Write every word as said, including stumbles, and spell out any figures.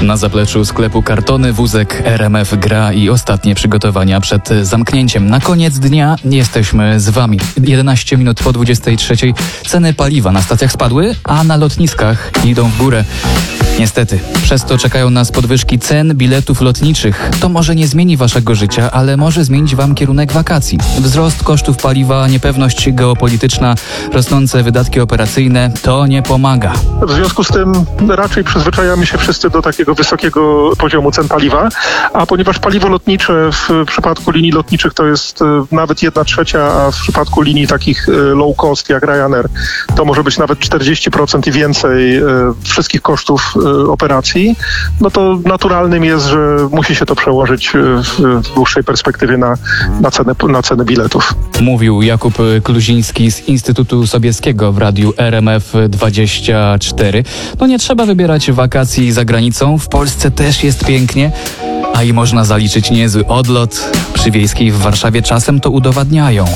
Na zapleczu sklepu Kartony wózek R M F gra i ostatnie przygotowania przed zamknięciem. Na koniec dnia jesteśmy z Wami. jedenaście minut po dwudziestej trzeciej ceny paliwa na stacjach spadły, a na lotniskach idą w górę. Niestety, przez to czekają nas podwyżki cen biletów lotniczych. To może nie zmieni Waszego życia, ale może zmienić Wam kierunek wakacji. Wzrost kosztów paliwa, niepewność geopolityczna, rosnące wydatki operacyjne – to nie pomaga. W związku z tym raczej przyzwyczajamy się wszyscy do takiego wysokiego poziomu cen paliwa, a ponieważ paliwo lotnicze w przypadku linii lotniczych to jest nawet jedna trzecia, a w przypadku linii takich low cost jak Ryanair to może być nawet czterdzieści procent i więcej wszystkich kosztów operacji, no to naturalnym jest, że musi się to przełożyć w dłuższej perspektywie na, na, cenę, na cenę biletów. Mówił Jakub Kluziński z Instytutu Sobieskiego w radiu R M F dwadzieścia cztery. No nie trzeba wybierać wakacji za granicą, w Polsce też jest pięknie, a i można zaliczyć niezły odlot. Przy Wiejskiej w Warszawie czasem to udowadniają.